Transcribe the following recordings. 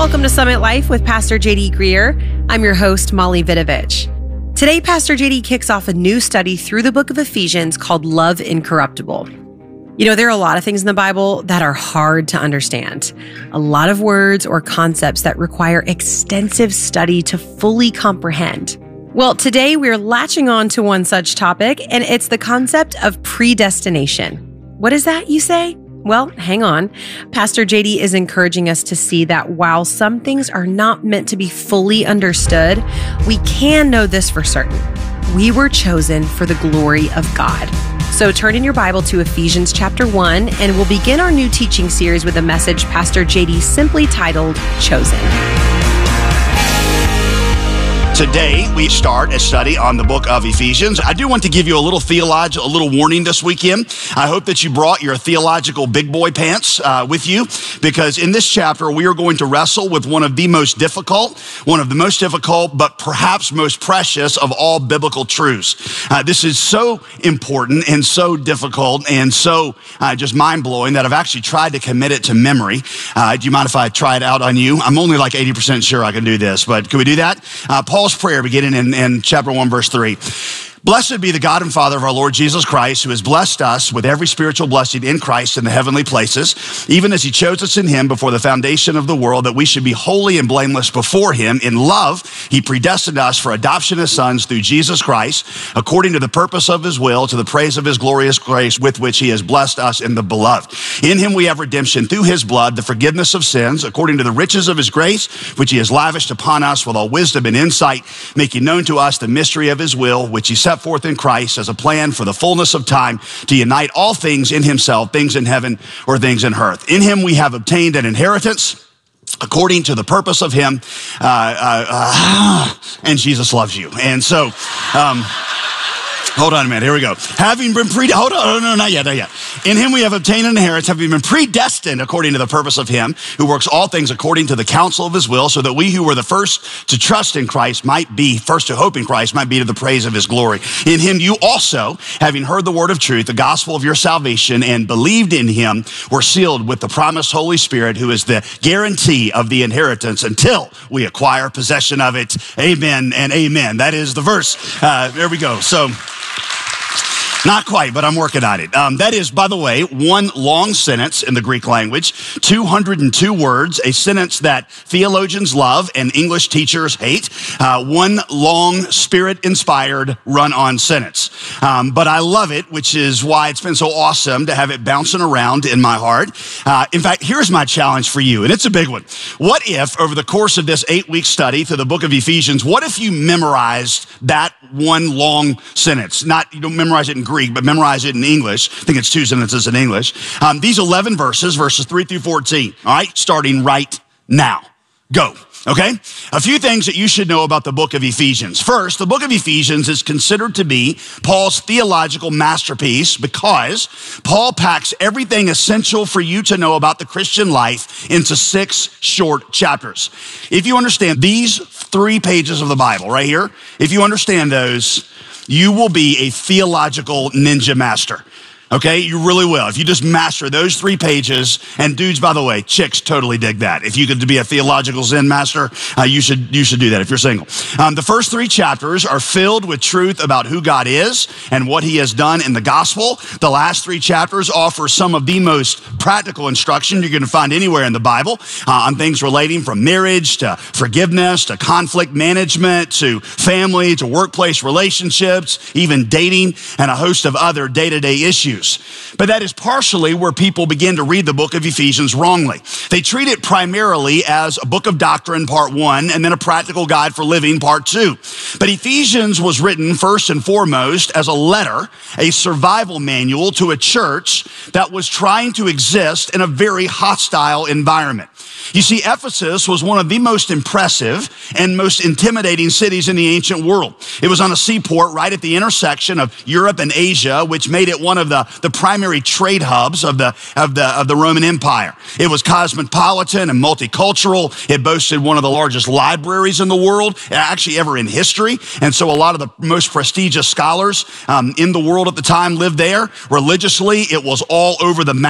Welcome to Summit Life with Pastor JD Greer. I'm your host, Molly Vidovich. Today, Pastor JD kicks off a new study through the book of Ephesians called Love Incorruptible. You know, there are a lot of things in the Bible that are hard to understand. A lot of words or concepts that require extensive study to fully comprehend. Well, today we're latching on to one such topic, and it's the concept of predestination. What is that, you say? Well, hang on. Pastor JD is encouraging us to see that while some things are not meant to be fully understood, we can know this for certain. We were chosen for the glory of God. So turn in your Bible to Ephesians chapter 1, and we'll begin our new teaching series with a message Pastor JD simply titled, Chosen. Today, we start a study on the book of Ephesians. I do want to give you a little warning this weekend. I hope that you brought your theological big boy pants with you, because in this chapter, we are going to wrestle with one of the most difficult, but perhaps most precious of all biblical truths. This is so important and so difficult and so just mind-blowing that I've actually tried to commit it to memory. Do you mind if I try it out on you? I'm only like 80% sure I can do this, but can we do that? Paul's prayer beginning in chapter 1, verse 3. Blessed be the God and Father of our Lord Jesus Christ, who has blessed us with every spiritual blessing in Christ in the heavenly places, even as he chose us in him before the foundation of the world, that we should be holy and blameless before him. In love, he predestined us for adoption as sons through Jesus Christ, according to the purpose of his will, to the praise of his glorious grace with which he has blessed us in the beloved. In him we have redemption through his blood, the forgiveness of sins, according to the riches of his grace, which he has lavished upon us with all wisdom and insight, making known to us the mystery of his will, which he set forth in Christ as a plan for the fullness of time to unite all things in himself, things in heaven or things in earth. In him we have obtained an inheritance according to the purpose of him, and Jesus loves you. And so, hold on a minute, here we go. Having been not yet. In him we have obtained an inheritance, having been predestined according to the purpose of him, who works all things according to the counsel of his will, so that we who were the first to trust in Christ first to hope in Christ, might be to the praise of his glory. In him you also, having heard the word of truth, the gospel of your salvation, and believed in him, were sealed with the promised Holy Spirit, who is the guarantee of the inheritance until we acquire possession of it. Amen and amen. That is the verse. There we go. So, not quite, but I'm working on it. That is, by the way, one long sentence in the Greek language, 202 words, a sentence that theologians love and English teachers hate. One long, spirit-inspired, run-on sentence. But I love it, which is why it's been so awesome to have it bouncing around in my heart. In fact, here's my challenge for you, and it's a big one. What if, over the course of this 8-week study through the book of Ephesians, what if you memorized that one long sentence? You don't memorize it in Greek, but memorize it in English. I think it's 2 sentences in English. These 11 verses 3 through 14, all right, starting right now. Go. Okay? A few things that you should know about the book of Ephesians. First, the book of Ephesians is considered to be Paul's theological masterpiece because Paul packs everything essential for you to know about the Christian life into 6 short chapters. If you understand these 3 pages of the Bible right here, if you understand those, you will be a theological ninja master. Okay, you really will. If you just master those 3 pages, and dudes, by the way, chicks totally dig that. If you could be a theological Zen master, you should do that if you're single. The first 3 chapters are filled with truth about who God is and what he has done in the gospel. The last 3 chapters offer some of the most practical instruction you're going to find anywhere in the Bible on things relating from marriage to forgiveness to conflict management to family to workplace relationships, even dating, and a host of other day-to-day issues. But that is partially where people begin to read the book of Ephesians wrongly. They treat it primarily as a book of doctrine, part 1, and then a practical guide for living, part 2. But Ephesians was written first and foremost as a letter, a survival manual to a church that was trying to exist in a very hostile environment. You see, Ephesus was one of the most impressive and most intimidating cities in the ancient world. It was on a seaport right at the intersection of Europe and Asia, which made it one of the primary trade hubs of the Roman Empire. It was cosmopolitan and multicultural. It boasted one of the largest libraries in the world, actually ever in history. And so a lot of the most prestigious scholars in the world at the time lived there. Religiously, it was all over the map.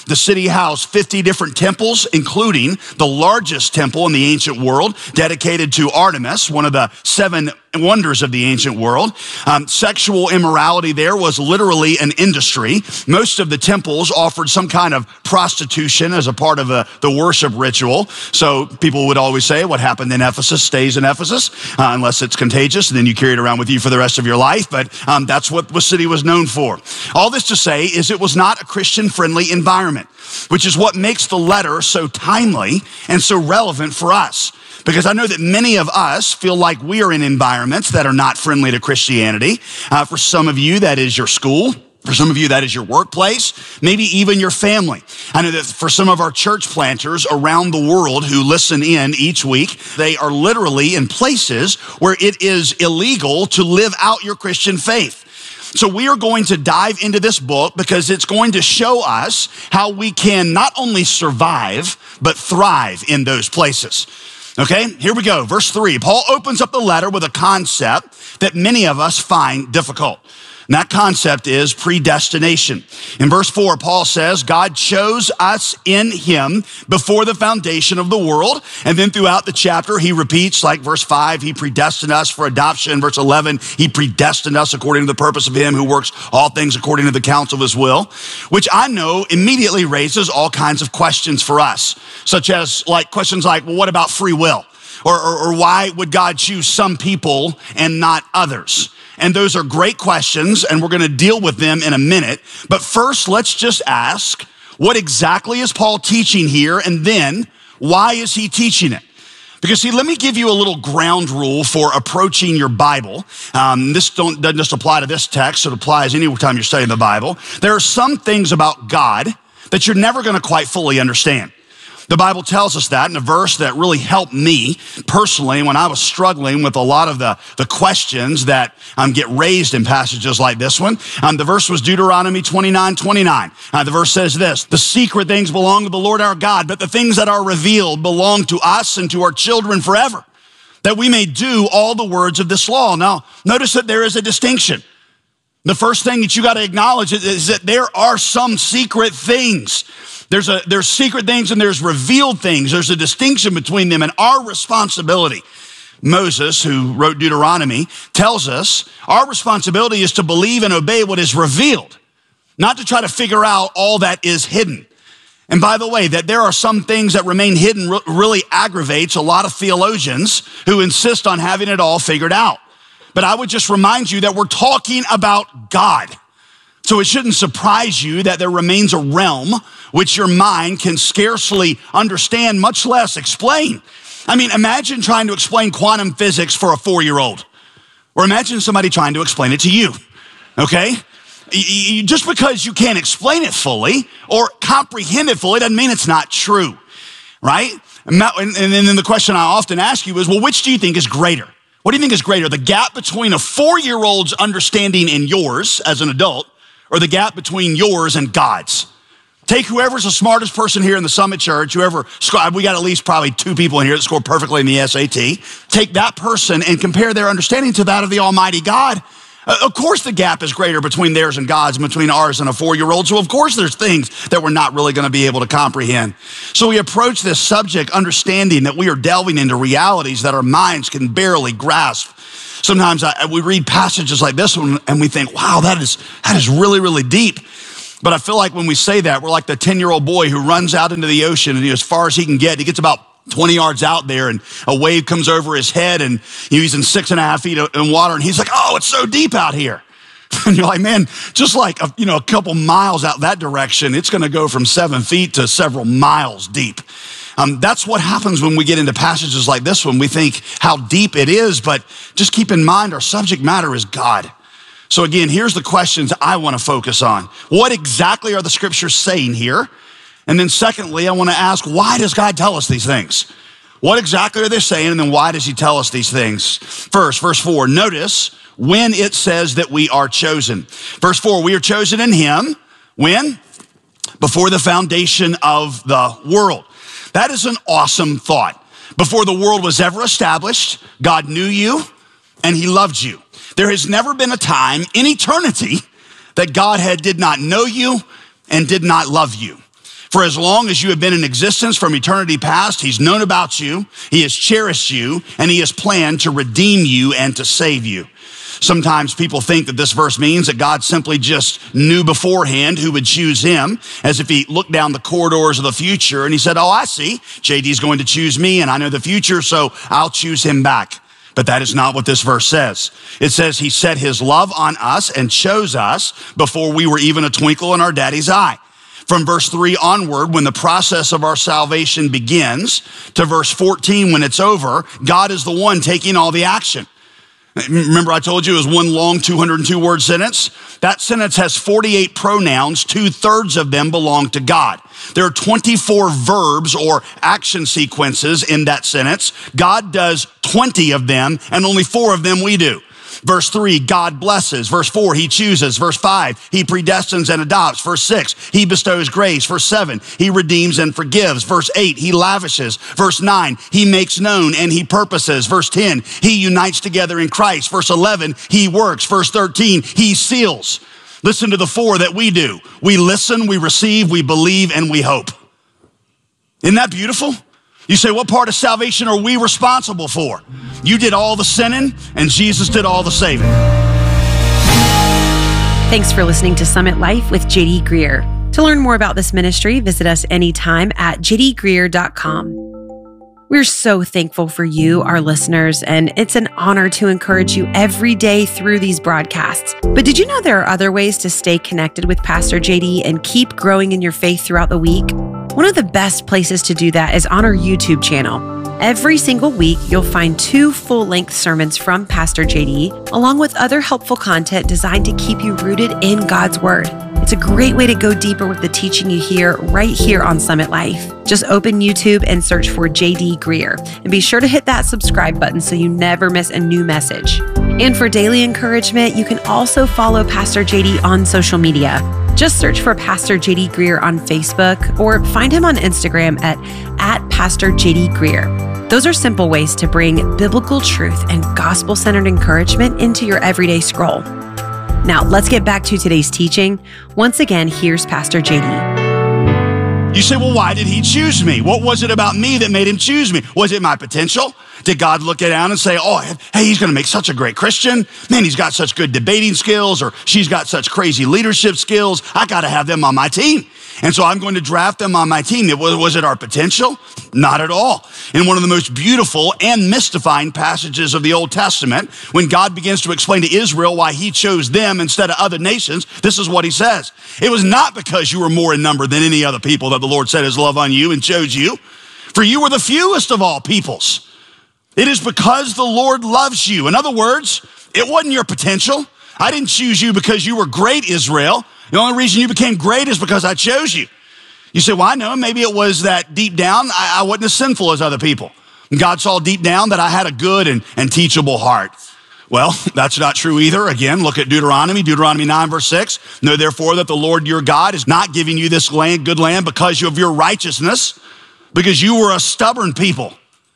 The city housed 50 different temples, including the largest temple in the ancient world, dedicated to Artemis, one of the 7 wonders of the ancient world. Sexual immorality there was literally an industry. Most of the temples offered some kind of prostitution as a part of the worship ritual. So people would always say, what happened in Ephesus stays in Ephesus, unless it's contagious, and then you carry it around with you for the rest of your life. But that's what the city was known for. All this to say is it was not a Christian-friendly environment, which is what makes the letter so timely and so relevant for us. Because I know that many of us feel like we are in environments that are not friendly to Christianity. For some of you, that is your school. For some of you, that is your workplace, maybe even your family. I know that for some of our church planters around the world who listen in each week, they are literally in places where it is illegal to live out your Christian faith. So we are going to dive into this book because it's going to show us how we can not only survive, but thrive in those places. Okay, here we go. Verse 3, Paul opens up the letter with a concept that many of us find difficult. And that concept is predestination. In verse 4, Paul says, God chose us in him before the foundation of the world. And then throughout the chapter, he repeats, like verse 5, he predestined us for adoption. Verse 11, he predestined us according to the purpose of him who works all things according to the counsel of his will, which I know immediately raises all kinds of questions for us, such as questions like, well, what about free will? Or why would God choose some people and not others? And those are great questions, and we're going to deal with them in a minute. But first, let's just ask, what exactly is Paul teaching here? And then, why is he teaching it? Because see, let me give you a little ground rule for approaching your Bible. This doesn't just apply to this text. It applies any time you're studying the Bible. There are some things about God that you're never going to quite fully understand. The Bible tells us that in a verse that really helped me personally when I was struggling with a lot of the questions that get raised in passages like this one. The verse was Deuteronomy 29:29. The verse says this, the secret things belong to the Lord our God, but the things that are revealed belong to us and to our children forever, that we may do all the words of this law. Now, notice that there is a distinction. The first thing that you got to acknowledge is that there are some secret things. There's secret things and there's revealed things. There's a distinction between them, and our responsibility. Moses, who wrote Deuteronomy, tells us our responsibility is to believe and obey what is revealed, not to try to figure out all that is hidden. And by the way, that there are some things that remain hidden really aggravates a lot of theologians who insist on having it all figured out. But I would just remind you that we're talking about God. So it shouldn't surprise you that there remains a realm which your mind can scarcely understand, much less explain. I mean, imagine trying to explain quantum physics for a 4-year-old, or imagine somebody trying to explain it to you, okay? Just because you can't explain it fully or comprehend it fully doesn't mean it's not true, right? And then the question I often ask you is, well, which do you think is greater? What do you think is greater, the gap between a 4-year-old's understanding and yours as an adult, or the gap between yours and God's? Take whoever's the smartest person here in the Summit Church, we got at least probably 2 people in here that score perfectly in the SAT. Take that person and compare their understanding to that of the Almighty God. Of course the gap is greater between theirs and God's, and between ours and a 4-year-old. So of course there's things that we're not really going to be able to comprehend. So we approach this subject understanding that we are delving into realities that our minds can barely grasp. Sometimes we read passages like this one and we think, wow, that is really, really deep. But I feel like when we say that, we're like the 10-year-old boy who runs out into the ocean, and as far as he can get, he gets about 20 yards out there, and a wave comes over his head, and he's in 6.5 feet in water, and he's like, oh, it's so deep out here. And you're like, man, just like a couple miles out that direction, it's going to go from 7 feet to several miles deep. That's what happens when we get into passages like this one. We think how deep it is, but just keep in mind our subject matter is God. So again, here's the questions I want to focus on. What exactly are the scriptures saying here? And then secondly, I want to ask, why does God tell us these things? What exactly are they saying? And then why does he tell us these things? First, verse 4, notice when it says that we are chosen. Verse 4, we are chosen in him. When? Before the foundation of the world. That is an awesome thought. Before the world was ever established, God knew you and he loved you. There has never been a time in eternity that God did not know you and did not love you. For as long as you have been in existence from eternity past, he's known about you, he has cherished you, and he has planned to redeem you and to save you. Sometimes people think that this verse means that God simply just knew beforehand who would choose him, as if he looked down the corridors of the future and he said, oh, I see, JD's going to choose me and I know the future, so I'll choose him back. But that is not what this verse says. It says he set his love on us and chose us before we were even a twinkle in our daddy's eye. From verse 3 onward, when the process of our salvation begins, to verse 14 when it's over, God is the one taking all the action. Remember I told you it was one long 202-word sentence? That sentence has 48 pronouns, 2/3 of them belong to God. There are 24 verbs or action sequences in that sentence. God does 20 of them, and only 4 of them we do. Verse 3, God blesses. Verse 4, he chooses. Verse 5, he predestines and adopts. Verse 6, he bestows grace. Verse 7, he redeems and forgives. Verse 8, he lavishes. Verse 9, he makes known and he purposes. Verse 10, he unites together in Christ. Verse 11, he works. Verse 13, he seals. Listen to the 4 that we do. We listen, we receive, we believe, and we hope. Isn't that beautiful? You say, what part of salvation are we responsible for? You did all the sinning, and Jesus did all the saving. Thanks for listening to Summit Life with JD Greear. To learn more about this ministry, visit us anytime at jdgreear.com. We're so thankful for you, our listeners, and it's an honor to encourage you every day through these broadcasts. But did you know there are other ways to stay connected with Pastor JD and keep growing in your faith throughout the week? One of the best places to do that is on our YouTube channel. Every single week, you'll find 2 full-length sermons from Pastor JD, along with other helpful content designed to keep you rooted in God's Word. It's a great way to go deeper with the teaching you hear right here on Summit Life. Just open YouTube and search for JD Greear, and be sure to hit that subscribe button so you never miss a new message. And for daily encouragement, you can also follow Pastor JD on social media. Just search for Pastor JD Greear on Facebook or find him on Instagram at Pastor JD Greear. Those are simple ways to bring biblical truth and gospel-centered encouragement into your everyday scroll. Now, let's get back to today's teaching. Once again, here's Pastor JD. You say, well, why did he choose me? What was it about me that made him choose me? Was it my potential? Did God look it down and say, oh, hey, he's going to make such a great Christian? Man, he's got such good debating skills, or she's got such crazy leadership skills. I got to have them on my team. And so I'm going to draft them on my team. Was it our potential? Not at all. In one of the most beautiful and mystifying passages of the Old Testament, when God begins to explain to Israel why he chose them instead of other nations, this is what he says. It was not because you were more in number than any other people that the Lord set his love on you and chose you, for you were the fewest of all peoples. It is because the Lord loves you. In other words, it wasn't your potential. I didn't choose you because you were great, Israel. The only reason you became great is because I chose you. You say, well, I know, maybe it was that deep down, I wasn't as sinful as other people. And God saw deep down that I had a good and teachable heart. Well, that's not true either. Again, look at Deuteronomy 9, verse 6. Know therefore that the Lord your God is not giving you this land, good land, because of your righteousness, because you were a stubborn people.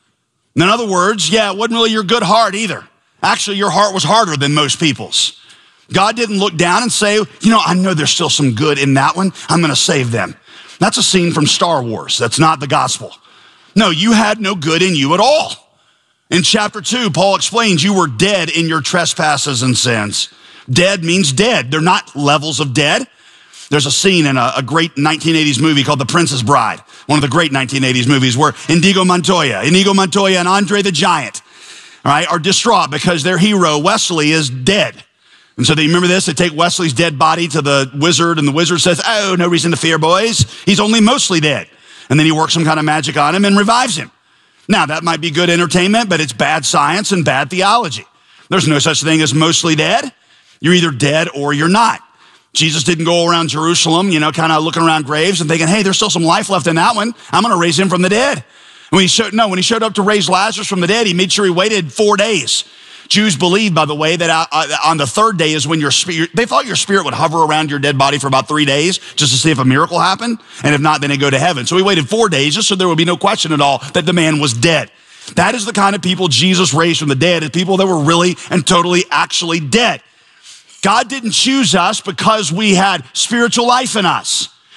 In other words, it wasn't really your good heart either. Actually, your heart was harder than most people's. God didn't look down and say, I know there's still some good in that one. I'm going to save them. That's a scene from Star Wars. That's not the gospel. No, you had no good in you at all. In chapter 2, Paul explains you were dead in your trespasses and sins. Dead means dead. They're not levels of dead. There's a scene in a great 1980s movie called The Princess Bride, one of the great 1980s movies, where Inigo Montoya and Andre the Giant, are distraught because their hero, Wesley, is dead. And so they remember this, they take Wesley's dead body to the wizard, and the wizard says, oh, no reason to fear, boys. He's only mostly dead. And then he works some kind of magic on him and revives him. Now, that might be good entertainment, but it's bad science and bad theology. There's no such thing as mostly dead. You're either dead or you're not. Jesus didn't go around Jerusalem, kind of looking around graves and thinking, hey, there's still some life left in that one. I'm going to raise him from the dead. When he showed up to raise Lazarus from the dead, he made sure he waited 4 days. Jews believed, by the way, that on the 3rd day is when they thought your spirit would hover around your dead body for about 3 days just to see if a miracle happened. And if not, then they go to heaven. So he waited 4 days just so there would be no question at all that the man was dead. That is the kind of people Jesus raised from the dead, is people that were really and totally actually dead. God didn't choose us because we had spiritual life in us.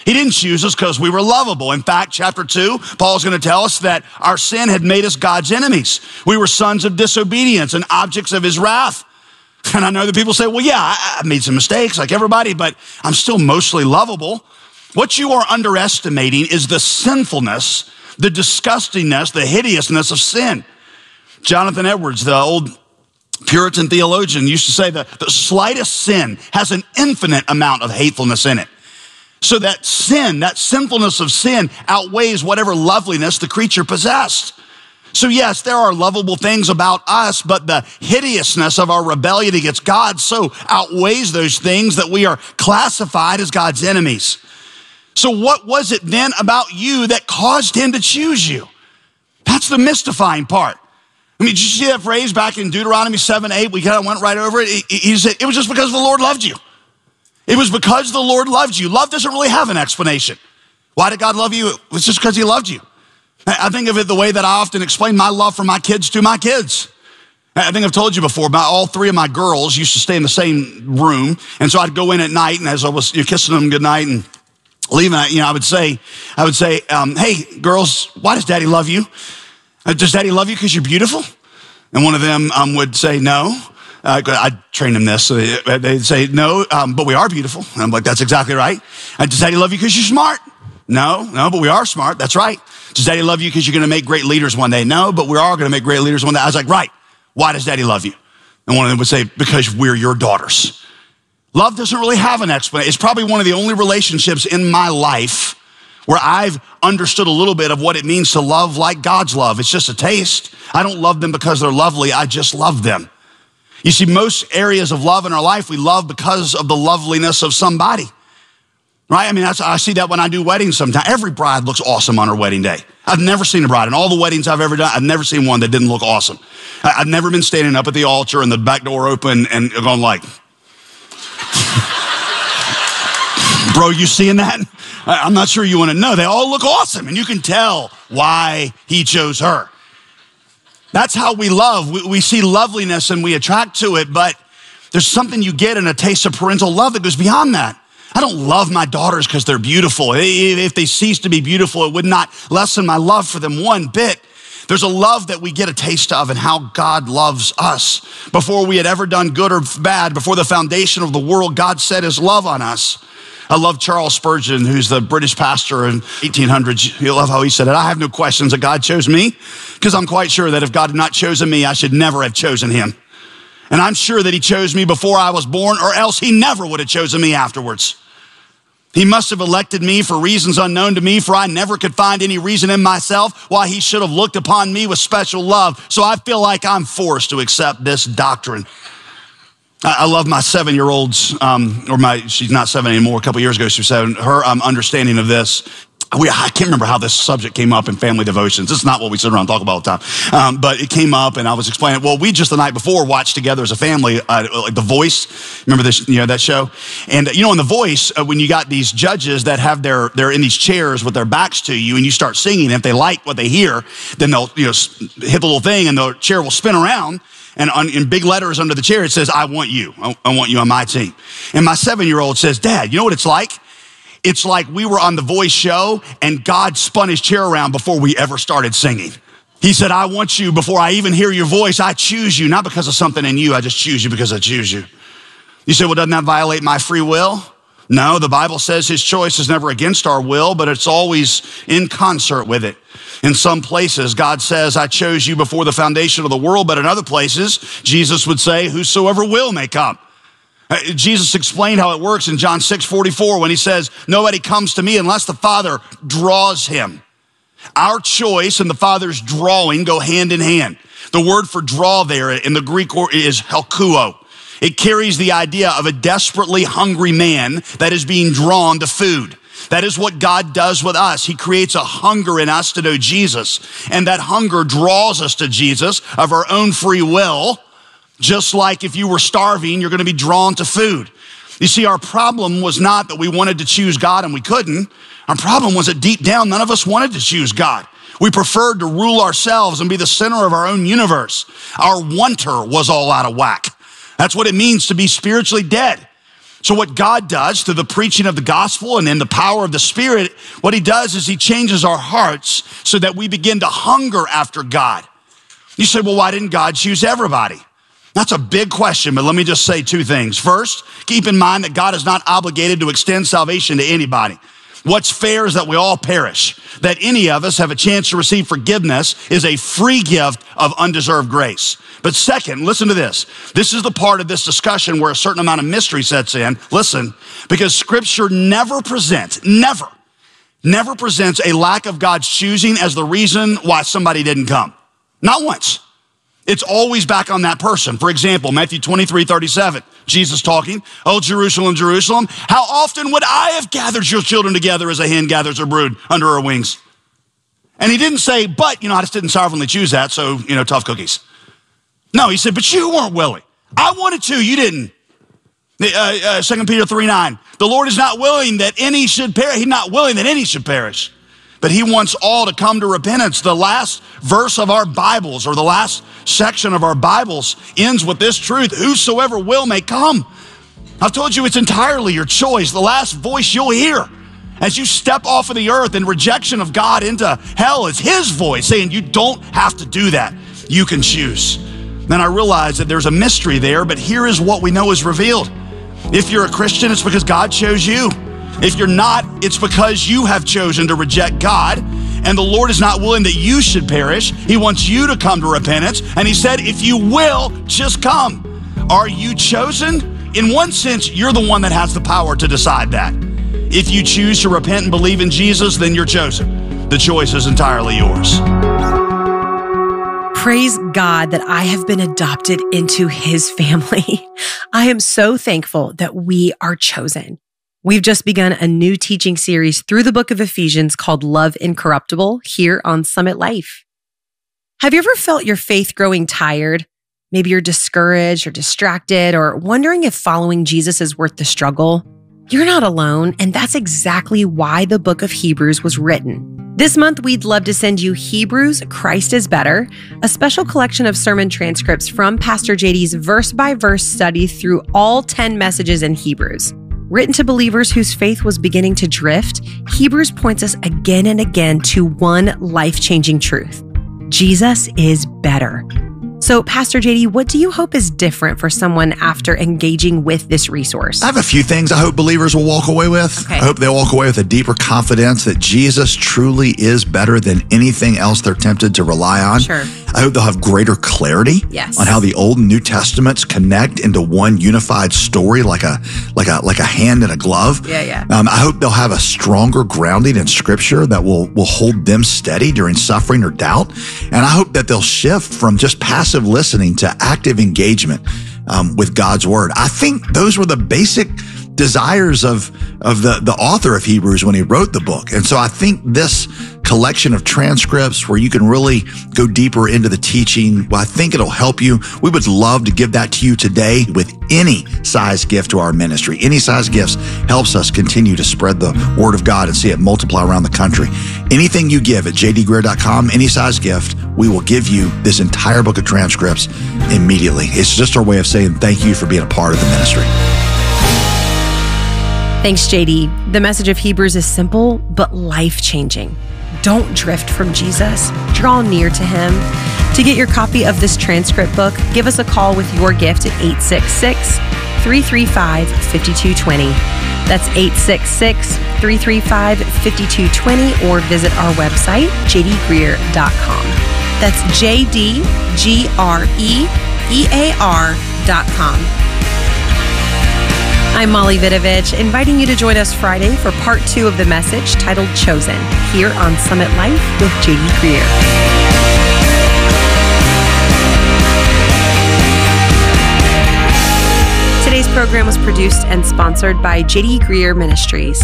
He didn't choose us because we were lovable. In fact, chapter 2, Paul's going to tell us that our sin had made us God's enemies. We were sons of disobedience and objects of his wrath. And I know that people say, well, yeah, I made some mistakes like everybody, but I'm still mostly lovable. What you are underestimating is the sinfulness, the disgustingness, the hideousness of sin. Jonathan Edwards, the old Puritan theologian, used to say that the slightest sin has an infinite amount of hatefulness in it. So that sin, that sinfulness of sin outweighs whatever loveliness the creature possessed. So yes, there are lovable things about us, but the hideousness of our rebellion against God so outweighs those things that we are classified as God's enemies. So what was it then about you that caused him to choose you? That's the mystifying part. I mean, did you see that phrase back in Deuteronomy 7:8? We kind of went right over it. He said, it was just because the Lord loved you. It was because the Lord loved you. Love doesn't really have an explanation. Why did God love you? It was just because he loved you. I think of it the way that I often explain my love for my kids to my kids. I think I've told you before, all three of my girls used to stay in the same room. And so I'd go in at night, and as I was kissing them goodnight and leaving, I would say, hey, girls, why does Daddy love you? Does Daddy love you because you're beautiful? And one of them would say no. I trained them this. So they'd say, no, but we are beautiful. And I'm like, that's exactly right. Does Daddy love you because you're smart? No, but we are smart. That's right. Does Daddy love you because you're going to make great leaders one day? No, but we are going to make great leaders one day. I was like, right. Why does Daddy love you? And one of them would say, because we're your daughters. Love doesn't really have an explanation. It's probably one of the only relationships in my life where I've understood a little bit of what it means to love like God's love. It's just a taste. I don't love them because they're lovely. I just love them. You see, most areas of love in our life, we love because of the loveliness of somebody, right? I mean, I see that when I do weddings sometimes. Every bride looks awesome on her wedding day. I've never seen a bride. In all the weddings I've ever done, I've never seen one that didn't look awesome. I've never been standing up at the altar and the back door open and going like, bro, you seeing that? I'm not sure you want to know. They all look awesome, and you can tell why he chose her. That's how we love. We see loveliness and we attract to it, but there's something you get in a taste of parental love that goes beyond that. I don't love my daughters because they're beautiful. If they cease to be beautiful, it would not lessen my love for them one bit. There's a love that we get a taste of and how God loves us. Before we had ever done good or bad, before the foundation of the world, God set his love on us. I love Charles Spurgeon, who's the British pastor in 1800s. You love how he said it. I have no questions that God chose me because I'm quite sure that if God had not chosen me, I should never have chosen him. And I'm sure that he chose me before I was born, or else he never would have chosen me afterwards. He must have elected me for reasons unknown to me, for I never could find any reason in myself why he should have looked upon me with special love. So I feel like I'm forced to accept this doctrine. I love my 7-year-old's, she's not 7 anymore. A couple years ago, she was 7. Her understanding of this. I can't remember how this subject came up in family devotions. This is not what we sit around and talk about all the time. But it came up, and I was explaining, well, we just the night before watched together as a family, like The Voice. Remember this, that show? And in The Voice, when you got these judges that have they're in these chairs with their backs to you, and you start singing, and if they like what they hear, then they'll hit the little thing, and the chair will spin around. And in big letters under the chair, it says, I want you. I want you on my team. And my 7-year-old says, Dad, you know what it's like? It's like we were on The Voice show and God spun his chair around before we ever started singing. He said, I want you before I even hear your voice. I choose you, not because of something in you. I just choose you because I choose you. You say, well, doesn't that violate my free will? No, the Bible says his choice is never against our will, but it's always in concert with it. In some places, God says, I chose you before the foundation of the world, but in other places, Jesus would say, whosoever will may come. Jesus explained how it works in John 6:44 when he says, nobody comes to me unless the Father draws him. Our choice and the Father's drawing go hand in hand. The word for draw there in the Greek is helkuo. It carries the idea of a desperately hungry man that is being drawn to food. That is what God does with us. He creates a hunger in us to know Jesus, and that hunger draws us to Jesus of our own free will. Just like if you were starving, you're going to be drawn to food. You see, our problem was not that we wanted to choose God and we couldn't. Our problem was that deep down, none of us wanted to choose God. We preferred to rule ourselves and be the center of our own universe. Our wanter was all out of whack. That's what it means to be spiritually dead. So what God does through the preaching of the gospel and in the power of the Spirit, what he does is he changes our hearts so that we begin to hunger after God. You say, well, why didn't God choose everybody? That's a big question, but let me just say two things. First, keep in mind that God is not obligated to extend salvation to anybody. What's fair is that we all perish. That any of us have a chance to receive forgiveness is a free gift of undeserved grace. But second, listen to this. This is the part of this discussion where a certain amount of mystery sets in. Listen, because Scripture never presents a lack of God's choosing as the reason why somebody didn't come. Not once. It's always back on that person. For example, Matthew 23:37, Jesus talking, "Oh, Jerusalem, Jerusalem, how often would I have gathered your children together as a hen gathers her brood under her wings?" And he didn't say, but, I just didn't sovereignly choose that, so, tough cookies. No, he said, but you weren't willing. I wanted to, you didn't. 2 Peter 3:9, the Lord is not willing that any should perish. He's not willing that any should perish, but he wants all to come to repentance. The last verse of our Bibles, or the last section of our Bibles, ends with this truth: whosoever will may come. I've told you it's entirely your choice. The last voice you'll hear as you step off of the earth in rejection of God into hell is his voice saying you don't have to do that. You can choose. Then I realize that there's a mystery there, but here is what we know is revealed. If you're a Christian, it's because God chose you. If you're not, it's because you have chosen to reject God, and the Lord is not willing that you should perish. He wants you to come to repentance, and he said, if you will, just come. Are you chosen? In one sense, you're the one that has the power to decide that. If you choose to repent and believe in Jesus, then you're chosen. The choice is entirely yours. Praise God that I have been adopted into his family. I am so thankful that we are chosen. We've just begun a new teaching series through the book of Ephesians called Love Incorruptible here on Summit Life. Have you ever felt your faith growing tired? Maybe you're discouraged or distracted or wondering if following Jesus is worth the struggle. You're not alone, and that's exactly why the book of Hebrews was written. This month, we'd love to send you Hebrews, Christ is Better, a special collection of sermon transcripts from Pastor JD's verse-by-verse study through all 10 messages in Hebrews. Written to believers whose faith was beginning to drift, Hebrews points us again and again to one life-changing truth: Jesus is better. So, Pastor JD, what do you hope is different for someone after engaging with this resource? I have a few things I hope believers will walk away with. Okay. I hope they'll walk away with a deeper confidence that Jesus truly is better than anything else they're tempted to rely on. Sure. I hope they'll have greater clarity on how the Old and New Testaments connect into one unified story, like a hand in a glove. Yeah. I hope they'll have a stronger grounding in Scripture that will hold them steady during suffering or doubt. And I hope that they'll shift from just passive listening to active engagement with God's Word. I think those were the basic desires of the author of Hebrews when he wrote the book. And so I think this collection of transcripts where you can really go deeper into the teaching, well, I think it'll help you. We would love to give that to you today with any size gift to our ministry. Any size gifts helps us continue to spread the Word of God and see it multiply around the country. Anything you give at jdgreear.com, any size gift, we will give you this entire book of transcripts immediately. It's just our way of saying thank you for being a part of the ministry. Thanks, JD. The message of Hebrews is simple, but life-changing. Don't drift from Jesus. Draw near to him. To get your copy of this transcript book, give us a call with your gift at 866-335-5220. That's 866-335-5220, or visit our website, jdgreear.com. That's jdgreear.com. I'm Molly Vidovich, inviting you to join us Friday for part 2 of the message titled Chosen, here on Summit Life with JD Greear. Today's program was produced and sponsored by JD Greear Ministries.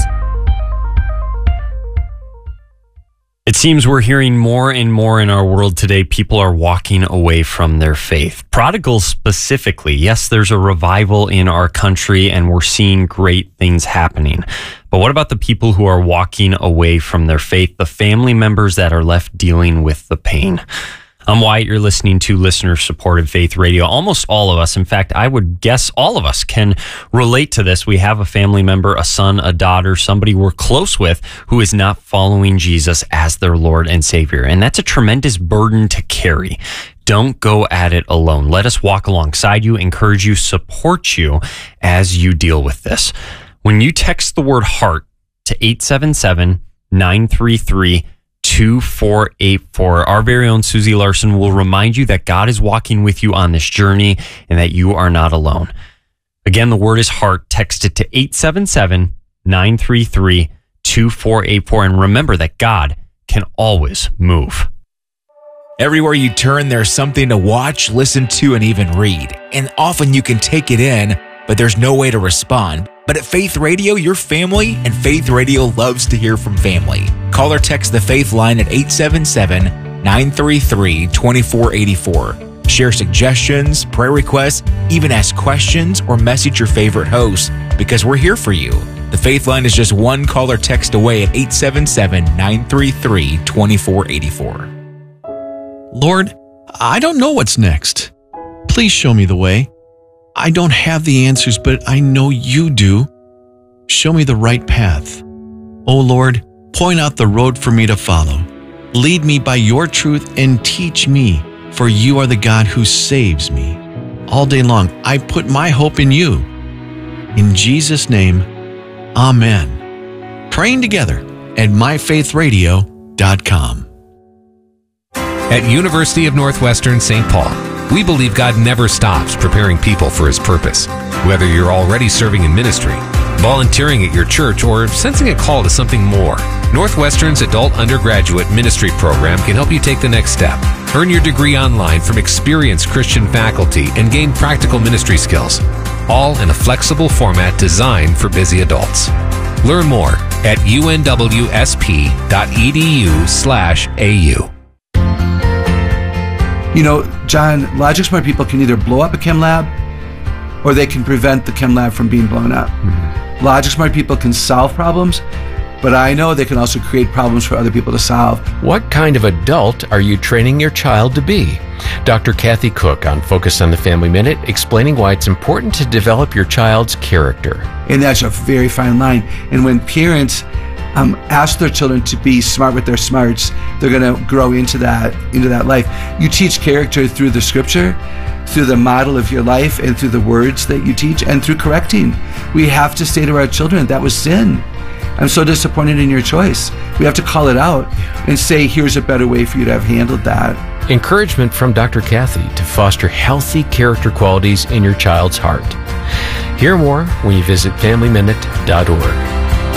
It seems we're hearing more and more in our world today. People are walking away from their faith. Prodigals specifically. Yes, there's a revival in our country and we're seeing great things happening. But what about the people who are walking away from their faith, the family members that are left dealing with the pain? I'm Wyatt. You're listening to listener-supported Faith Radio. Almost all of us, in fact, I would guess all of us can relate to this. We have a family member, a son, a daughter, somebody we're close with who is not following Jesus as their Lord and Savior. And that's a tremendous burden to carry. Don't go at it alone. Let us walk alongside you, encourage you, support you as you deal with this. When you text the word heart to 877-933-2484, our very own Susie Larson will remind you that God is walking with you on this journey and that you are not alone. Again, the word is heart. Text it to 877-933-2484. And remember that God can always move. Everywhere you turn, there's something to watch, listen to, and even read. And often you can take it in, but there's no way to respond. But at Faith Radio, your family, and Faith Radio loves to hear from family. Call or text the Faith line at 877-933-2484. Share suggestions, prayer requests, even ask questions, or message your favorite host, because we're here for you. The Faith line is just one call or text away at 877-933-2484. Lord, I don't know what's next. Please show me the way. I don't have the answers, but I know you do. Show me the right path. Oh Lord, point out the road for me to follow. Lead me by your truth and teach me, for you are the God who saves me. All day long, I put my hope in you. In Jesus' name, Amen. Praying together at myfaithradio.com. At University of Northwestern St. Paul, we believe God never stops preparing people for His purpose. Whether you're already serving in ministry, volunteering at your church, or sensing a call to something more, Northwestern's Adult Undergraduate Ministry Program can help you take the next step. Earn your degree online from experienced Christian faculty and gain practical ministry skills, all in a flexible format designed for busy adults. Learn more at unwsp.edu/au. You know, John, Logic Smart people can either blow up a chem lab or they can prevent the chem lab from being blown up. Mm-hmm. Logic Smart people can solve problems, but I know they can also create problems for other people to solve. What kind of adult are you training your child to be? Dr. Kathy Cook on Focus on the Family Minute, explaining why it's important to develop your child's character. And that's a very fine line. And when parents ask their children to be smart with their smarts, they're going to grow into that life. You teach character through the scripture, through the model of your life, and through the words that you teach, and through correcting. We have to say to our children, that was sin. I'm so disappointed in your choice. We have to call it out and say, here's a better way for you to have handled that. Encouragement from Dr. Kathy to foster healthy character qualities in your child's heart. Hear more when you visit FamilyMinute.org.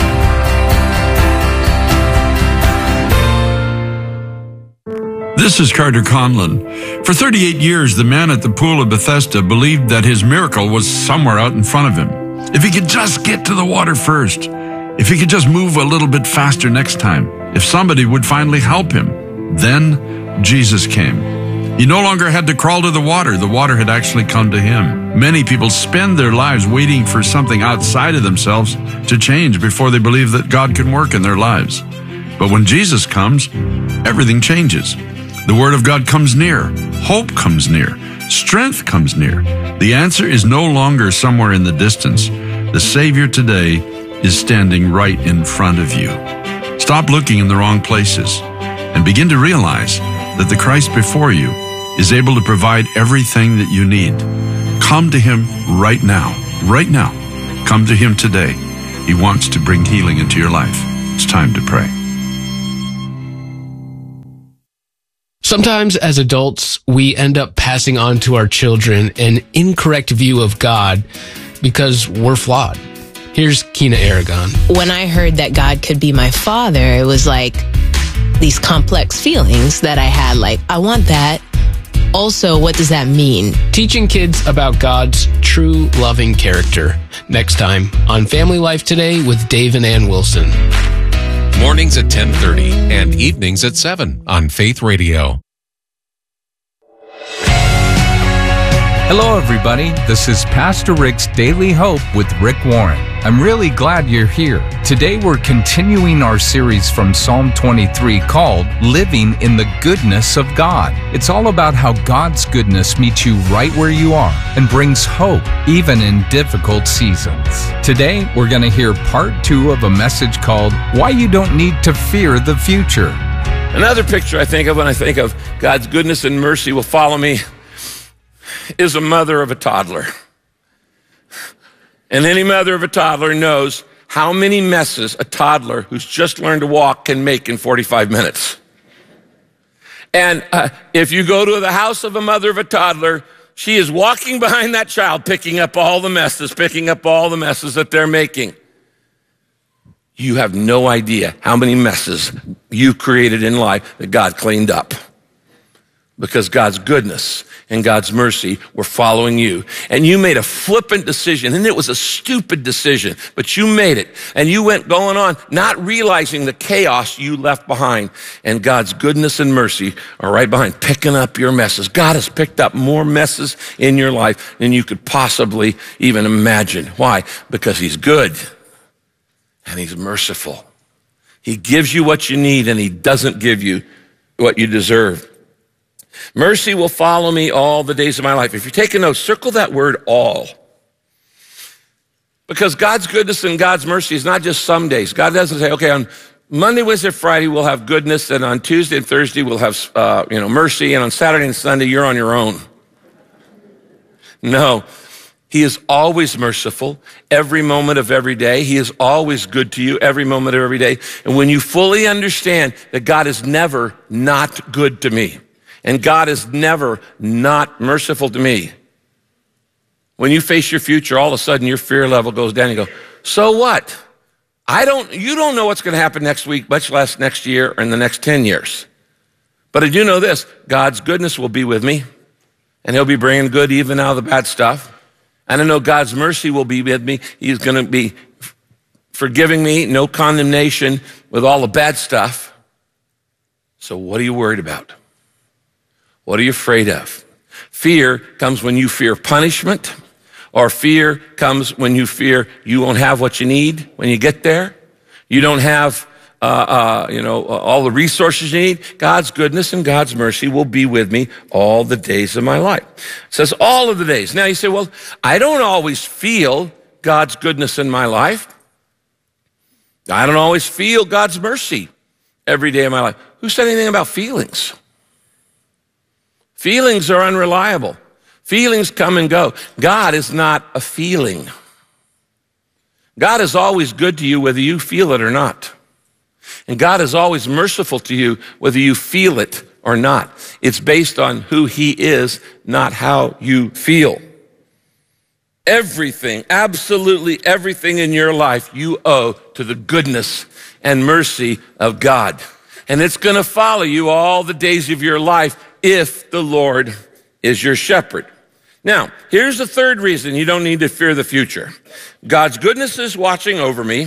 This is Carter Conlon. For 38 years, the man at the pool of Bethesda believed that his miracle was somewhere out in front of him. If he could just get to the water first, if he could just move a little bit faster next time, if somebody would finally help him. Then Jesus came. He no longer had to crawl to the water had actually come to him. Many people spend their lives waiting for something outside of themselves to change before they believe that God can work in their lives. But when Jesus comes, everything changes. The Word of God comes near. Hope comes near. Strength comes near. The answer is no longer somewhere in the distance. The Savior today is standing right in front of you. Stop looking in the wrong places and begin to realize that the Christ before you is able to provide everything that you need. Come to Him right now. Right now. Come to Him today. He wants to bring healing into your life. It's time to pray. Sometimes as adults, we end up passing on to our children an incorrect view of God because we're flawed. Here's Kina Aragon. When I heard that God could be my father, it was like these complex feelings that I had, like, I want that. Also, what does that mean? Teaching kids about God's true loving character. Next time on Family Life Today with Dave and Ann Wilson. Mornings at 10:30 and evenings at 7 on Faith Radio. Hello, everybody. This is Pastor Rick's Daily Hope with Rick Warren. I'm really glad you're here. Today, we're continuing our series from Psalm 23 called Living in the Goodness of God. It's all about how God's goodness meets you right where you are and brings hope even in difficult seasons. Today, we're going to hear part 2 of a message called Why You Don't Need to Fear the Future. Another picture I think of when I think of God's goodness and mercy will follow me is a mother of a toddler. And any mother of a toddler knows how many messes a toddler who's just learned to walk can make in 45 minutes. And if you go to the house of a mother of a toddler, she is walking behind that child, picking up all the messes that they're making. You have no idea how many messes you created in life that God cleaned up. Because God's goodness and God's mercy were following you. And you made a flippant decision, and it was a stupid decision, but you made it. And you went going on, not realizing the chaos you left behind. And God's goodness and mercy are right behind, picking up your messes. God has picked up more messes in your life than you could possibly even imagine. Why? Because He's good and He's merciful. He gives you what you need, and He doesn't give you what you deserve. Mercy will follow me all the days of my life. If you're taking notes, circle that word all. Because God's goodness and God's mercy is not just some days. God doesn't say, okay, on Monday, Wednesday, Friday, we'll have goodness, and on Tuesday and Thursday, we'll have mercy, and on Saturday and Sunday, you're on your own. No, He is always merciful every moment of every day. He is always good to you every moment of every day. And when you fully understand that God is never not good to me, and God is never not merciful to me. When you face your future, all of a sudden your fear level goes down. You go, so what? You don't know what's going to happen next week, much less next year or in the next 10 years. But I do know this, God's goodness will be with me, and He'll be bringing good even out of the bad stuff. And I know God's mercy will be with me. He's going to be forgiving me, no condemnation with all the bad stuff. So what are you worried about? What are you afraid of? Fear comes when you fear punishment, or fear comes when you fear you won't have what you need when you get there. You don't have, all the resources you need. God's goodness and God's mercy will be with me all the days of my life. It says all of the days. Now you say, well, I don't always feel God's goodness in my life. I don't always feel God's mercy every day of my life. Who said anything about feelings? Feelings are unreliable. Feelings come and go. God is not a feeling. God is always good to you whether you feel it or not. And God is always merciful to you whether you feel it or not. It's based on who He is, not how you feel. Everything, absolutely everything in your life you owe to the goodness and mercy of God. And it's going to follow you all the days of your life if the Lord is your shepherd. Now, here's the third reason you don't need to fear the future. God's goodness is watching over me.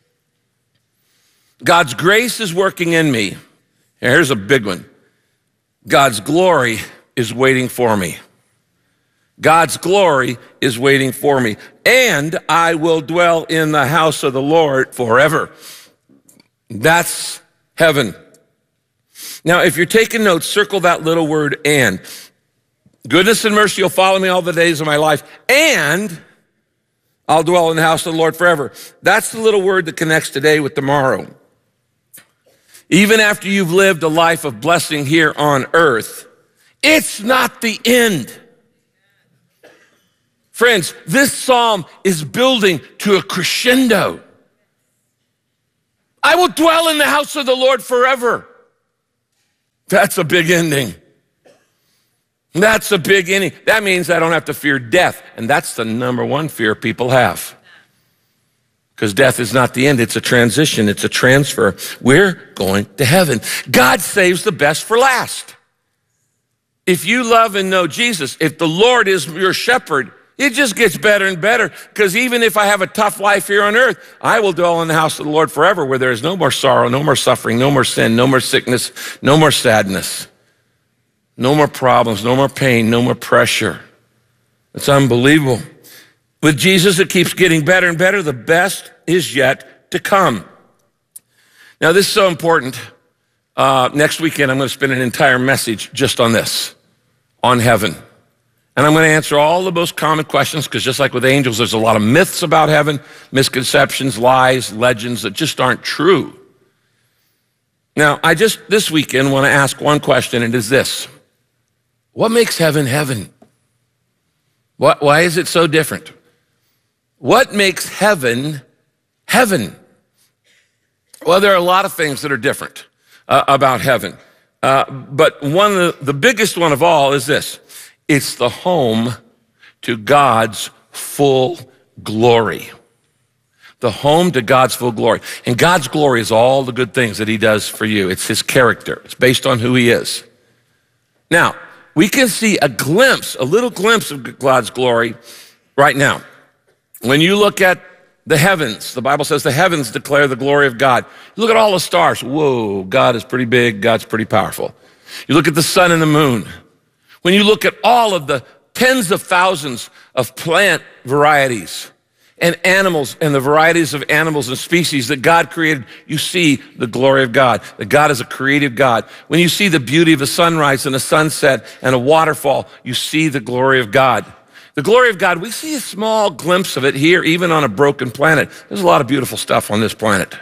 God's grace is working in me. Here's a big one. God's glory is waiting for me. God's glory is waiting for me. And I will dwell in the house of the Lord forever. That's heaven. Now, if you're taking notes, circle that little word and. Goodness and mercy will follow me all the days of my life, and I'll dwell in the house of the Lord forever. That's the little word that connects today with tomorrow. Even after you've lived a life of blessing here on earth, it's not the end. Friends, this psalm is building to a crescendo. I will dwell in the house of the Lord forever. That's a big ending. That's a big ending. That means I don't have to fear death. And that's the number one fear people have. Because death is not the end. It's a transition. It's a transfer. We're going to heaven. God saves the best for last. If you love and know Jesus, if the Lord is your shepherd, it just gets better and better. Because even if I have a tough life here on earth, I will dwell in the house of the Lord forever, where there is no more sorrow, no more suffering, no more sin, no more sickness, no more sadness, no more problems, no more pain, no more pressure. It's unbelievable. With Jesus, it keeps getting better and better. The best is yet to come. Now, this is so important. Next weekend, I'm going to spend an entire message just on this, on heaven. And I'm going to answer all the most common questions, because just like with angels, there's a lot of myths about heaven, misconceptions, lies, legends that just aren't true. Now, I just this weekend want to ask one question, and it is this. What makes heaven heaven? Why is it so different? What makes heaven heaven? Well, there are a lot of things that are different about heaven. But one of the biggest one of all is this. It's the home to God's full glory. The home to God's full glory. And God's glory is all the good things that he does for you. It's his character. It's based on who he is. Now, we can see a little glimpse of God's glory right now. When you look at the heavens, the Bible says the heavens declare the glory of God. You look at all the stars. Whoa, God is pretty big. God's pretty powerful. You look at the sun and the moon. When you look at all of the tens of thousands of plant varieties and animals and the varieties of animals and species that God created, you see the glory of God, that God is a creative God. When you see the beauty of a sunrise and a sunset and a waterfall, you see the glory of God. The glory of God, we see a small glimpse of it here, even on a broken planet. There's a lot of beautiful stuff on this planet.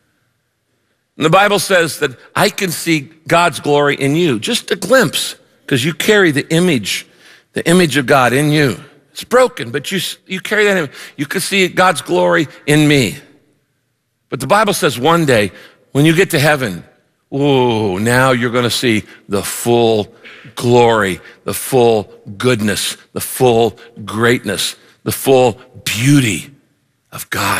And the Bible says that I can see God's glory in you, just a glimpse, because you carry the image of God in you. It's broken, but you carry that in. You can see God's glory in me. But the Bible says one day, when you get to heaven, oh, now you're going to see the full glory, the full goodness, the full greatness, the full beauty of God.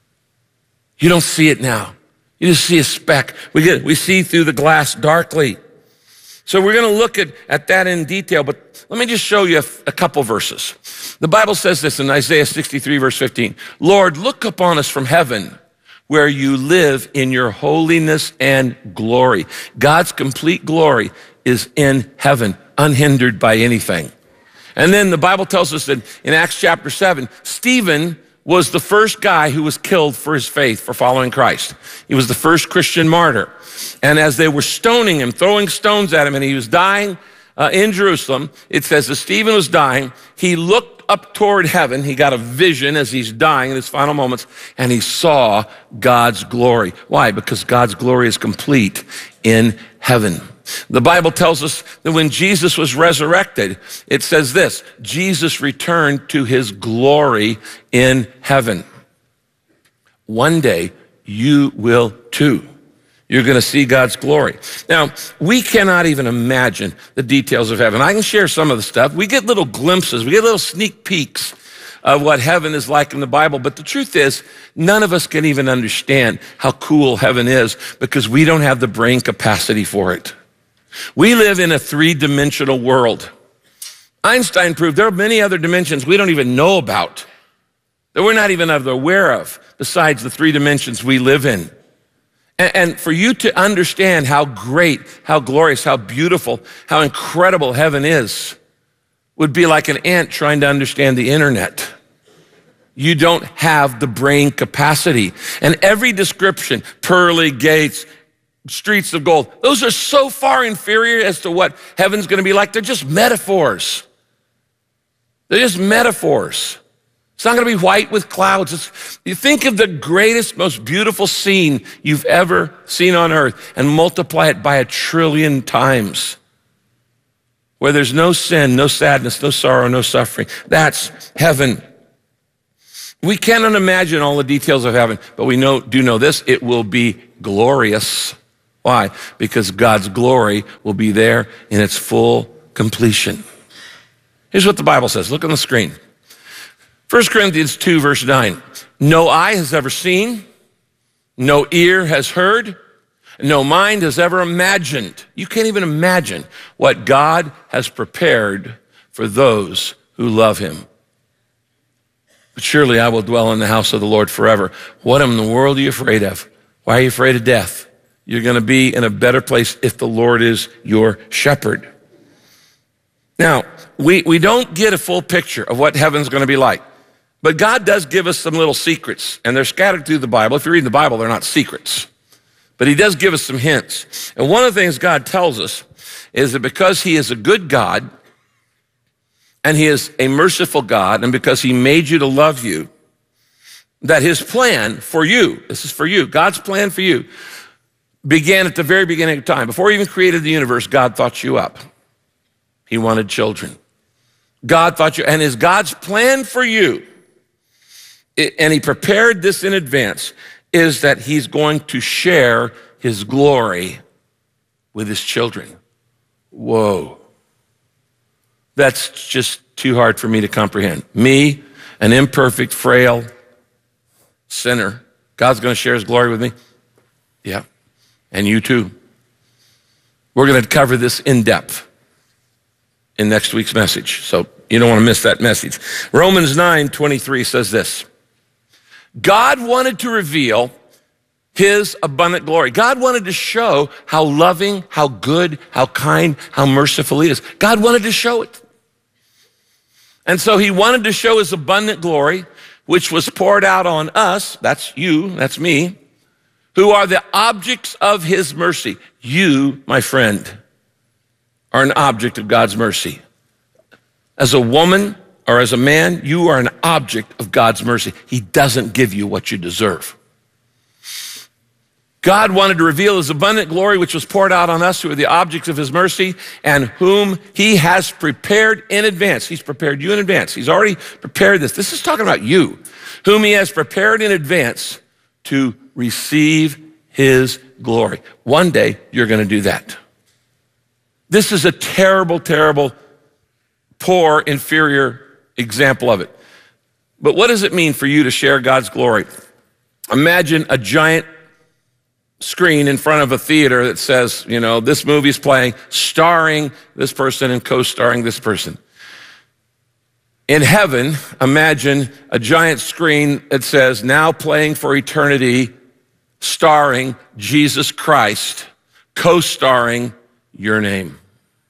You don't see it now. You just see a speck. We see through the glass darkly. So we're going to look at that in detail, but let me just show you a couple verses. The Bible says this in Isaiah 63, verse 15. Lord, look upon us from heaven, where you live in your holiness and glory. God's complete glory is in heaven, unhindered by anything. And then the Bible tells us that in Acts chapter 7, Stephen was the first guy who was killed for his faith, for following Christ. He was the first Christian martyr. And as they were stoning him, throwing stones at him, and he was dying in Jerusalem, it says that Stephen was dying. He looked up toward heaven. He got a vision as he's dying in his final moments, and he saw God's glory. Why? Because God's glory is complete in heaven. The Bible tells us that when Jesus was resurrected, it says this, Jesus returned to his glory in heaven. One day, you will too. You're going to see God's glory. Now, we cannot even imagine the details of heaven. I can share some of the stuff. We get little glimpses. We get little sneak peeks of what heaven is like in the Bible. But the truth is, none of us can even understand how cool heaven is because we don't have the brain capacity for it. We live in a three-dimensional world. Einstein proved there are many other dimensions we don't even know about, that we're not even aware of, besides the three dimensions we live in. And for you to understand how great, how glorious, how beautiful, how incredible heaven is, would be like an ant trying to understand the internet. You don't have the brain capacity. And every description, pearly gates, streets of gold, those are so far inferior as to what heaven's going to be like. They're just metaphors. They're just metaphors. It's not going to be white with clouds. You think of the greatest, most beautiful scene you've ever seen on earth and multiply it by 1 trillion times, where there's no sin, no sadness, no sorrow, no suffering. That's heaven. We cannot imagine all the details of heaven, but we do know this, it will be glorious. Why? Because God's glory will be there in its full completion. Here's what the Bible says. Look on the screen. 1 Corinthians 2, verse 9. No eye has ever seen, no ear has heard, no mind has ever imagined. You can't even imagine what God has prepared for those who love him. But surely I will dwell in the house of the Lord forever. What in the world are you afraid of? Why are you afraid of death? You're going to be in a better place if the Lord is your shepherd. Now, we don't get a full picture of what heaven's going to be like, but God does give us some little secrets, and they're scattered through the Bible. If you read the Bible, they're not secrets, but he does give us some hints. And one of the things God tells us is that because he is a good God, and he is a merciful God, and because he made you to love you, that his plan for you, this is for you, God's plan for you, began at the very beginning of time. Before he even created the universe, God thought you up. He wanted children. God thought you, and his God's plan for you, and he prepared this in advance, is that he's going to share his glory with his children. Whoa. That's just too hard for me to comprehend. Me, an imperfect, frail sinner, God's going to share his glory with me? Yeah. And you too. We're going to cover this in depth in next week's message. So you don't want to miss that message. Romans 9:23 says this. God wanted to reveal his abundant glory. God wanted to show how loving, how good, how kind, how merciful he is. God wanted to show it. And so he wanted to show his abundant glory, which was poured out on us, that's you, that's me, who are the objects of his mercy. You, my friend, are an object of God's mercy. As a woman or as a man, you are an object of God's mercy. He doesn't give you what you deserve. God wanted to reveal his abundant glory, which was poured out on us who are the objects of his mercy and whom he has prepared in advance. He's prepared you in advance. He's already prepared this. This is talking about you, whom he has prepared in advance to receive his glory. One day, you're going to do that. This is a terrible, terrible, poor, inferior example of it. But what does it mean for you to share God's glory? Imagine a giant screen in front of a theater that says, you know, this movie's playing, starring this person and co-starring this person. In heaven, imagine a giant screen that says, now playing for eternity, starring Jesus Christ, co-starring your name.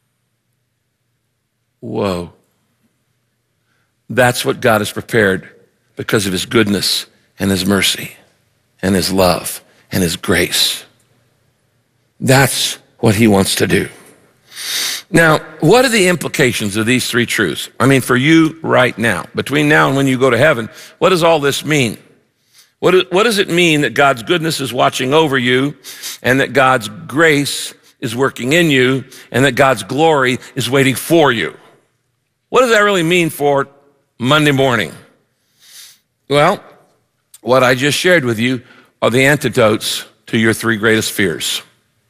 Whoa. That's what God has prepared because of his goodness and his mercy and his love and his grace. That's what he wants to do. Now, what are the implications of these three truths? I mean, for you right now, between now and when you go to heaven, what does all this mean? What does it mean that God's goodness is watching over you and that God's grace is working in you and that God's glory is waiting for you? What does that really mean for Monday morning? Well, what I just shared with you are the antidotes to your three greatest fears.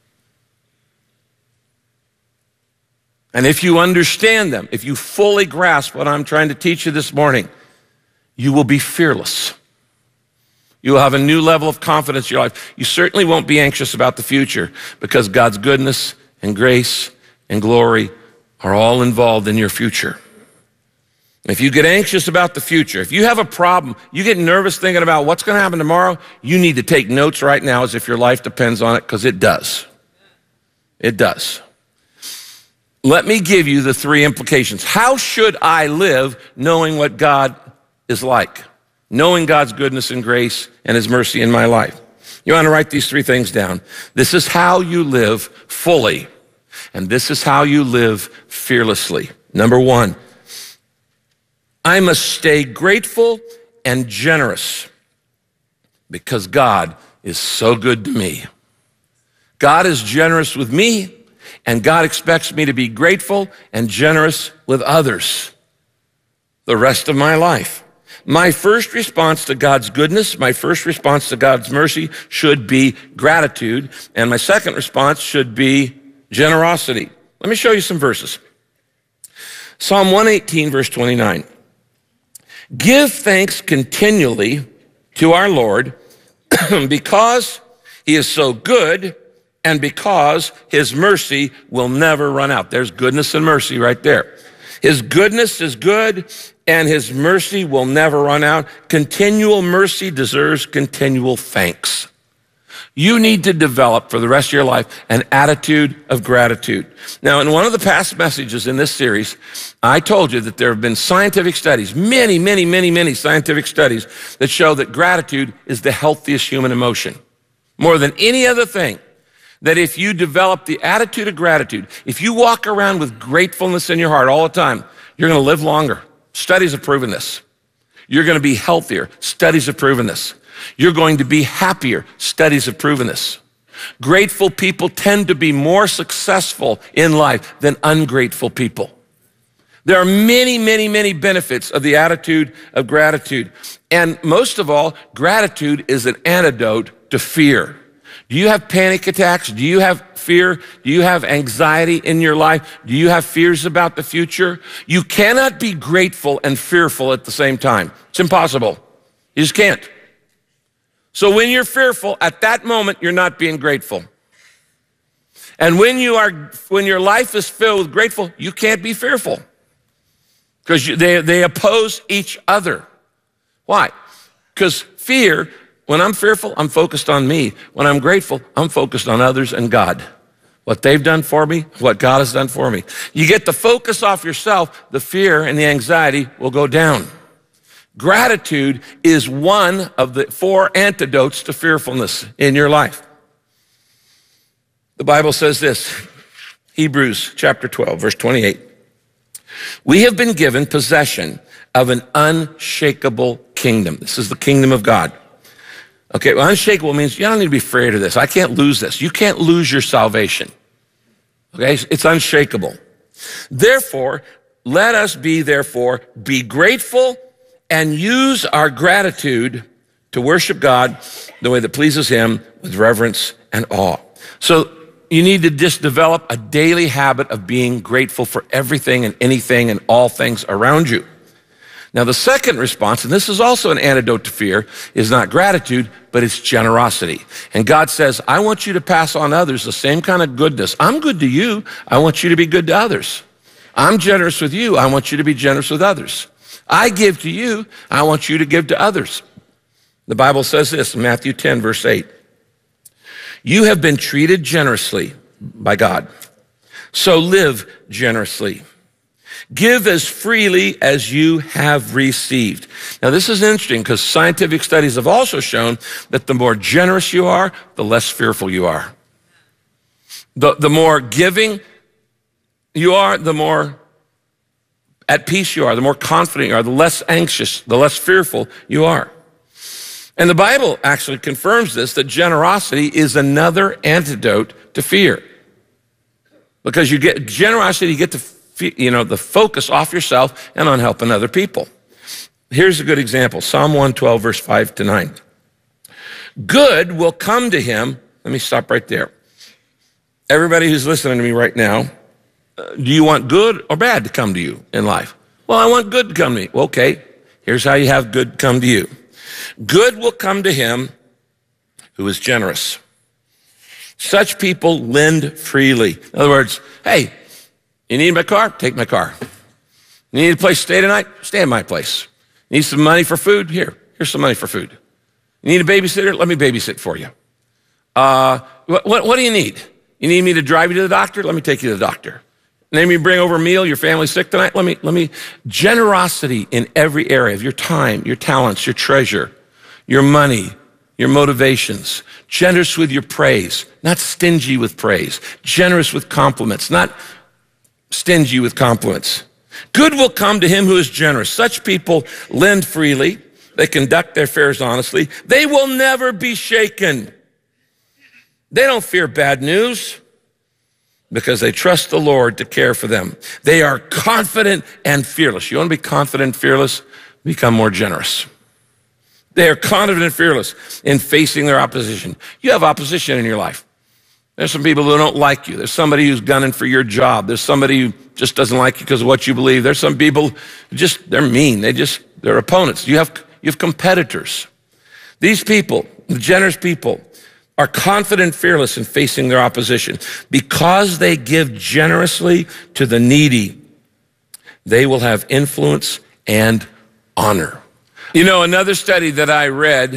And if you understand them, if you fully grasp what I'm trying to teach you this morning, you will be fearless. You will have a new level of confidence in your life. You certainly won't be anxious about the future because God's goodness and grace and glory are all involved in your future. If you get anxious about the future, if you have a problem, you get nervous thinking about what's going to happen tomorrow, you need to take notes right now as if your life depends on it, because it does. It does. Let me give you the three implications. How should I live knowing what God is like? Knowing God's goodness and grace and his mercy in my life. You want to write these three things down. This is how you live fully, and this is how you live fearlessly. Number one, I must stay grateful and generous because God is so good to me. God is generous with me, and God expects me to be grateful and generous with others the rest of my life. My first response to God's goodness, my first response to God's mercy should be gratitude, and my second response should be generosity. Let me show you some verses. Psalm 118, verse 29. Give thanks continually to our Lord because he is so good and because his mercy will never run out. There's goodness and mercy right there. His goodness is good and his mercy will never run out. Continual mercy deserves continual thanks. You need to develop for the rest of your life an attitude of gratitude. Now, in one of the past messages in this series, I told you that there have been scientific studies, many scientific studies that show that gratitude is the healthiest human emotion. More than any other thing, that if you develop the attitude of gratitude, if you walk around with gratefulness in your heart all the time, you're going to live longer. Studies have proven this. You're going to be healthier. Studies have proven this. You're going to be happier. Studies have proven this. Grateful people tend to be more successful in life than ungrateful people. There are many benefits of the attitude of gratitude. And most of all, gratitude is an antidote to fear. Do you have panic attacks? Do you have fear? Do you have anxiety in your life? Do you have fears about the future? You cannot be grateful and fearful at the same time. It's impossible. You just can't. So when you're fearful, at that moment, you're not being grateful. And when your life is filled with grateful, you can't be fearful. Because they oppose each other. Why? Because fear, when I'm fearful, I'm focused on me. When I'm grateful, I'm focused on others and God. What they've done for me, what God has done for me. You get the focus off yourself, the fear and the anxiety will go down. Gratitude is one of the 4 antidotes to fearfulness in your life. The Bible says this, Hebrews chapter 12, verse 28. We have been given possession of an unshakable kingdom. This is the kingdom of God. Okay, well, unshakable means you don't need to be afraid of this. I can't lose this. You can't lose your salvation. Okay, it's unshakable. Therefore, let us be grateful and use our gratitude to worship God the way that pleases Him with reverence and awe. So you need to just develop a daily habit of being grateful for everything and anything and all things around you. Now, the second response, and this is also an antidote to fear, is not gratitude, but it's generosity. And God says, I want you to pass on others the same kind of goodness. I'm good to you. I want you to be good to others. I'm generous with you. I want you to be generous with others. I give to you. I want you to give to others. The Bible says this in Matthew 10, verse 8. You have been treated generously by God, so live generously. Give as freely as you have received. Now, this is interesting because scientific studies have also shown that the more generous you are, the less fearful you are. The more giving you are, the more at peace you are, the more confident you are, the less anxious, the less fearful you are. And the Bible actually confirms this, that generosity is another antidote to fear. Because you get generosity, you get the focus off yourself and on helping other people. Here's a good example. Psalm 112, verse 5-9. Good will come to him. Let me stop right there. Everybody who's listening to me right now, do you want good or bad to come to you in life? Well, I want good to come to me. Well, okay, here's how you have good come to you. Good will come to him who is generous. Such people lend freely. In other words, hey, you need my car? Take my car. You need a place to stay tonight? Stay in my place. You need some money for food? Here's some money for food. You need a babysitter? Let me babysit for you. What do you need? You need me to drive you to the doctor? Let me take you to the doctor. Maybe you bring over a meal, your family's sick tonight. Let me, generosity in every area of your time, your talents, your treasure, your money, your motivations. Generous with your praise, not stingy with praise. Generous with compliments, not stingy with compliments. Good will come to him who is generous. Such people lend freely. They conduct their affairs honestly. They will never be shaken. They don't fear bad news because they trust the Lord to care for them. They are confident and fearless. You want to be confident and fearless? Become more generous. They are confident and fearless in facing their opposition. You have opposition in your life. There's some people who don't like you. There's somebody who's gunning for your job. There's somebody who just doesn't like you because of what you believe. There's some people who they're mean. They're opponents. You have competitors. These people, the generous people, are confident and fearless in facing their opposition. Because they give generously to the needy, they will have influence and honor. You know, another study that I read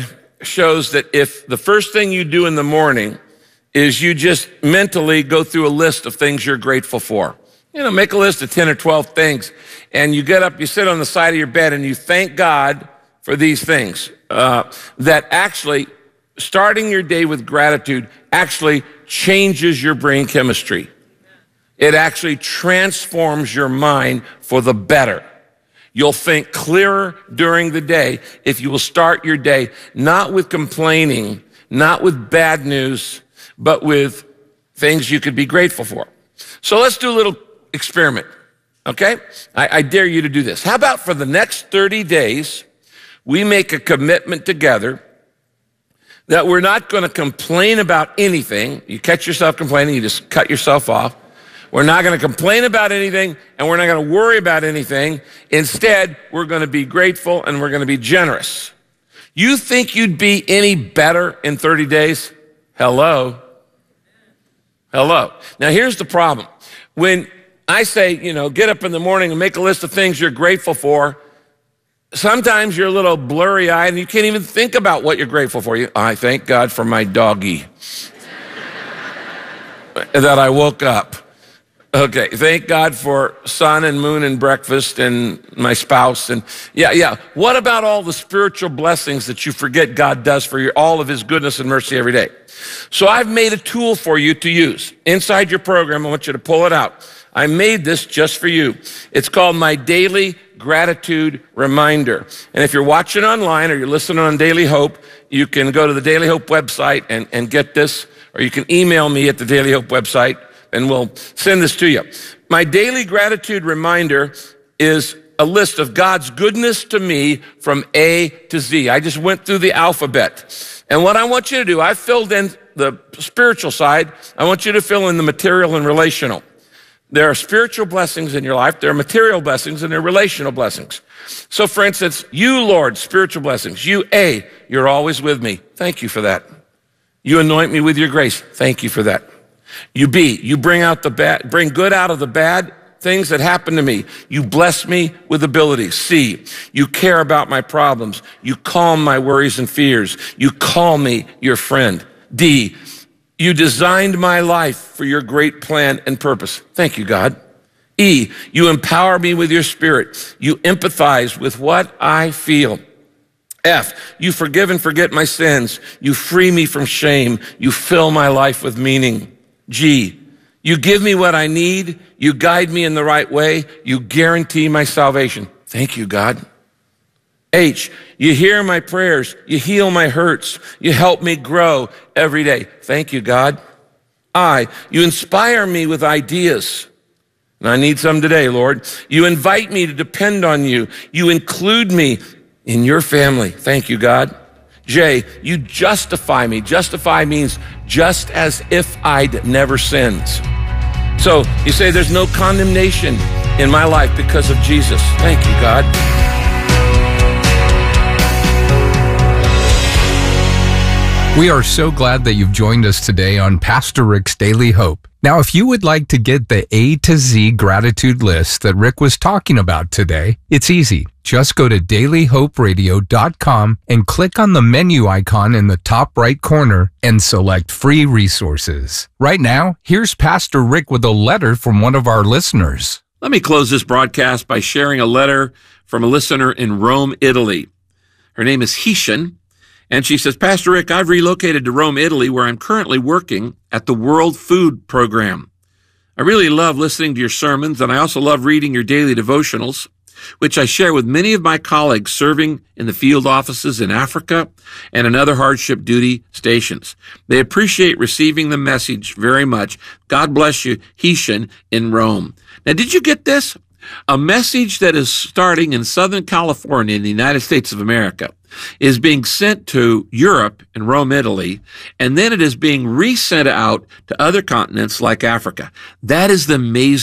shows that if the first thing you do in the morning is you just mentally go through a list of things you're grateful for. Make a list of 10 or 12 things, and you get up, you sit on the side of your bed, and you thank God for these things. That actually, starting your day with gratitude actually changes your brain chemistry. It actually transforms your mind for the better. You'll think clearer during the day if you will start your day not with complaining, not with bad news, but with things you could be grateful for. So let's do a little experiment, okay? I dare you to do this. How about for the next 30 days, we make a commitment together that we're not going to complain about anything. You catch yourself complaining, you just cut yourself off. We're not going to complain about anything, and we're not going to worry about anything. Instead, we're going to be grateful and we're going to be generous. You think you'd be any better in 30 days? Hello. Now, here's the problem. When I say, get up in the morning and make a list of things you're grateful for, sometimes you're a little blurry-eyed and you can't even think about what you're grateful for. I thank God for my doggy that I woke up. Okay, thank God for sun and moon and breakfast and my spouse. And yeah. What about all the spiritual blessings that you forget God does for you, all of his goodness and mercy every day? So I've made a tool for you to use. Inside your program, I want you to pull it out. I made this just for you. It's called my Daily Gratitude Reminder. And if you're watching online or you're listening on Daily Hope, you can go to the Daily Hope website and get this, or you can email me at the Daily Hope website and we'll send this to you. My Daily Gratitude Reminder is a list of God's goodness to me from A to Z. I just went through the alphabet. And what I want you to do, I filled in the spiritual side. I want you to fill in the material and relational. There are spiritual blessings in your life. There are material blessings and there are relational blessings. So for instance, you, Lord, spiritual blessings. You, A, you're always with me. Thank you for that. You anoint me with your grace. Thank you for that. You, B, you bring good out of the bad things that happen to me. You bless me with abilities. C, you care about my problems. You calm my worries and fears. You call me your friend. D, you designed my life for your great plan and purpose. Thank you, God. E, you empower me with your spirit. You empathize with what I feel. F, you forgive and forget my sins. You free me from shame. You fill my life with meaning. G, you give me what I need. You guide me in the right way. You guarantee my salvation. Thank you, God. H, you hear my prayers. You heal my hurts. You help me grow every day. Thank you, God. I, you inspire me with ideas. And I need some today, Lord. You invite me to depend on you. You include me in your family. Thank you, God. J, you justify me. Justify means just as if I'd never sinned. So you say there's no condemnation in my life because of Jesus. Thank you, God. We are so glad that you've joined us today on Pastor Rick's Daily Hope. Now, if you would like to get the A to Z gratitude list that Rick was talking about today, it's easy. Just go to dailyhoperadio.com and click on the menu icon in the top right corner and select free resources. Right now, here's Pastor Rick with a letter from one of our listeners. Let me close this broadcast by sharing a letter from a listener in Rome, Italy. Her name is Hishan. And she says, Pastor Rick, I've relocated to Rome, Italy, where I'm currently working at the World Food Program. I really love listening to your sermons, and I also love reading your daily devotionals, which I share with many of my colleagues serving in the field offices in Africa and in other hardship duty stations. They appreciate receiving the message very much. God bless you, Hishan in Rome. Now, did you get this? A message that is starting in Southern California in the United States of America is being sent to Europe and Rome, Italy, and then it is being resent out to other continents like Africa. That is the amazing